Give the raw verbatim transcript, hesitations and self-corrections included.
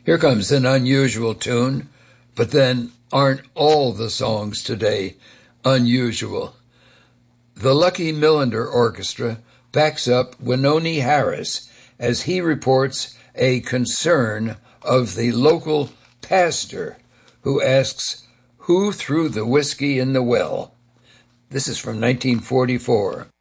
Here comes an unusual tune, but then aren't all the songs today unusual? The Lucky Millinder Orchestra backs up Wynonie Harris as he reports a concern of the local pastor who asks, "Who threw the whiskey in the well?" This is from nineteen forty-four.